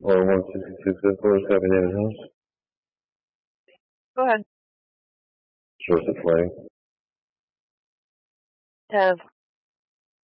Or 166 Forest Avenue House. Go ahead. Joseph Lang.